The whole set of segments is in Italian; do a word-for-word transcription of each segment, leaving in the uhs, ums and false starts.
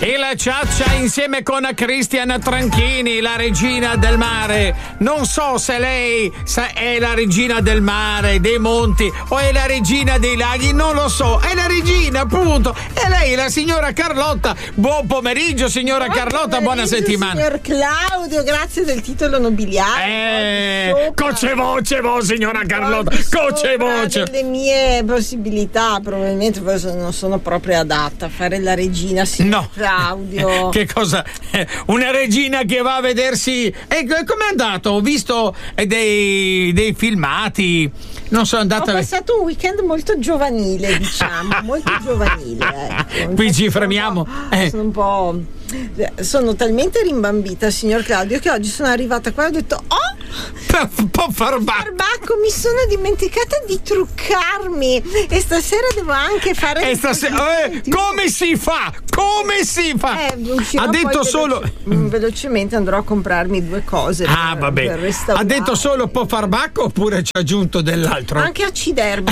Il Ciaccia insieme con Cristian Tranchini, la regina del mare. Non so se lei è la regina del mare, dei monti, o è la regina dei laghi, non lo so. È la regina, appunto. E lei, la signora Carlotta. Buon pomeriggio, signora buon Carlotta, buona settimana. Signor Claudio, grazie del titolo nobiliare. Eh, coce voce, vo, signora Carlotta, coce voce. Le mie possibilità, probabilmente non sono proprio adatta a fare la regina, signor no. Claudio. Che cosa? Una regina che va a vedersi. E com'è andato? Ho visto dei, dei filmati. Non sono andata. Ho passato un weekend molto giovanile, diciamo, molto giovanile. Ecco. Qui ci fermiamo. Eh. Sono un po'. Sono talmente rimbambita, signor Claudio, che oggi sono arrivata qua e ho detto: oh! Po' farbacco. Farbacco, mi sono dimenticata di truccarmi e stasera devo anche fare. E stasera, eh, come si fa? Come si fa? Eh, ha detto solo veloce, velocemente andrò a comprarmi due cose. Ah, per, vabbè. Per ha detto solo po' farbacco oppure ci ha aggiunto dell'altro? Anche aciderba.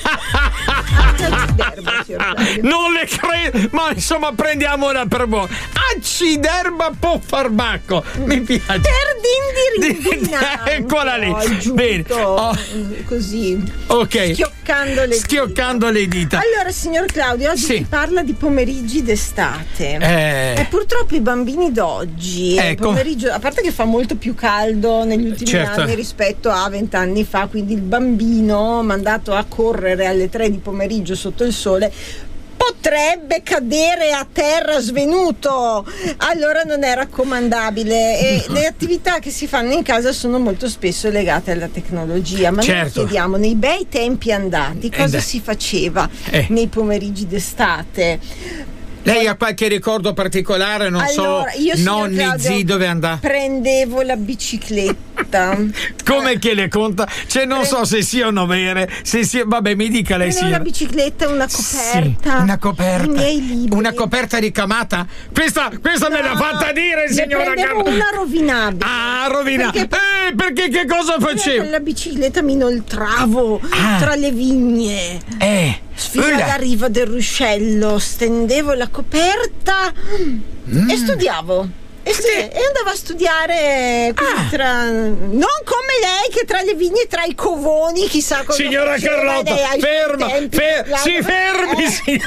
Anche aciderba, signor Claudio. Non le credo, ma insomma prendiamola per buona. Aciderba po' farbacco. Mi piace. Per dindirindina. Eccola lì. Oh, bene. Oh. Così. Ok. Schioccando le Schioccando dita. le dita. Allora, signor Claudio, oggi sì. si parla di pomeriggi d'estate. Eh. E purtroppo i bambini d'oggi, ecco. pomeriggio, a parte che fa molto più caldo negli ultimi certo. anni rispetto a vent'anni fa, quindi il bambino mandato a correre alle tre di pomeriggio sotto il sole potrebbe cadere a terra svenuto, allora non è raccomandabile. E le attività che si fanno in casa sono molto spesso legate alla tecnologia, ma certo. noi chiediamo, nei bei tempi andati cosa eh si faceva eh. nei pomeriggi d'estate? Lei ha qualche ricordo particolare? Non allora, so, io, nonni, Claudio, zii, dove andava? Prendevo la bicicletta. Come che le conta? Cioè non Pre- so se siano vere, se sia, vabbè, mi dica lei. Prendevo sia una bicicletta, una coperta. Sì, una coperta. I miei libri. Una coperta ricamata? Questa, questa no, me l'ha fatta dire, signora Carlotta. Una rovinabile. Ah, rovinabile. Perché, eh, perché che cosa facevo? Con la bicicletta mi inoltravo ah. tra le vigne. Eh. Fino alla riva del ruscello, stendevo la coperta mm. e studiavo. E, sì, e andavo a studiare ah. tra, non come lei che tra le vigne, tra i covoni, chissà cosa. Signora Carlotta, ferma, fer- si fermi, eh. sì.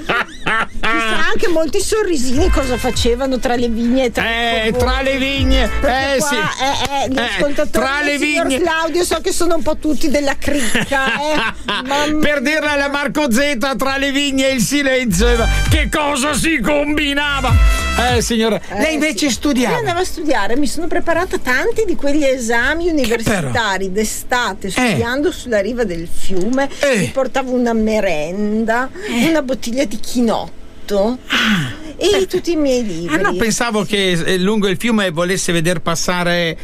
Chissà anche molti sorrisini cosa facevano tra le vigne e tra eh, i covoni. Tra le vigne, eh, qua, sì. eh, eh, gli eh, ascoltatori tra le vigne. Claudio, so che sono un po' tutti della cricca. Eh. Per dirla alla Marco Z, tra le vigne e il silenzio, che cosa si combinava? Eh, signora, eh, lei invece sì. studiava? Io andavo a studiare, mi sono preparata tanti di quegli esami universitari d'estate, studiando eh. sulla riva del fiume. Eh. Mi portavo una merenda, eh. una bottiglia di chinotto. Ah. E eh. tutti i miei libri. Ah no, pensavo che lungo il fiume volesse vedere passare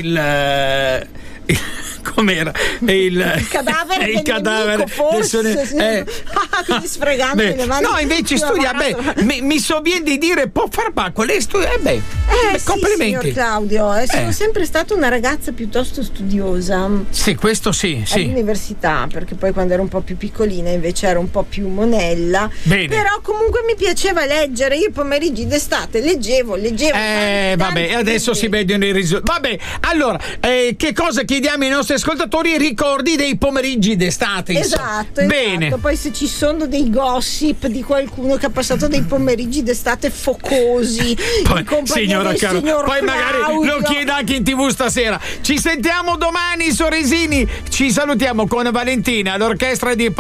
il... Uh, com'era il, il cadavere il del cadavere nemico, forse del sole, eh. quindi sfregandomi le mani. No, invece studia beh, mi, mi sovviene di dire può far bacco, lei studia eh beh, eh, beh sì, complimenti signor Claudio, eh, sono eh. sempre stata una ragazza piuttosto studiosa. Sì, questo sì, sì. All'università, perché poi quando ero un po' più piccolina invece ero un po' più monella. Bene. Però comunque mi piaceva leggere, io pomeriggi d'estate leggevo, leggevo. Eh, tanti, vabbè, adesso si vedono i risultati. Vabbè, allora, eh, che cosa chiediamo ai nostri ascoltatori? Ricordi dei pomeriggi d'estate. Esatto, bene. Esatto. Poi se ci sono dei gossip di qualcuno che ha passato dei pomeriggi d'estate focosi, poi, signora Caro, signor poi magari Claudio. lo chieda anche in tv stasera. Ci sentiamo domani, sorrisini. Ci salutiamo con Valentina, l'orchestra di